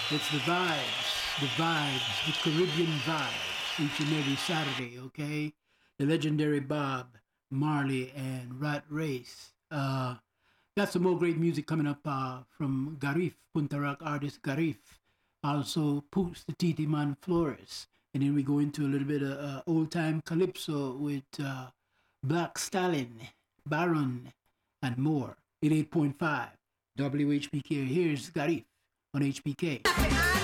It's the Caribbean vibes, each and every Saturday, okay? The legendary Bob Marley and Rat Race. Got some more great music coming up from Garif, Punta Rock artist Garif. Also, Poops the Titi Man Flores. And then we go into a little bit of old time calypso with Black Stallion, Baron, and more. 88.5 WHPK. Here's Garif on HPK.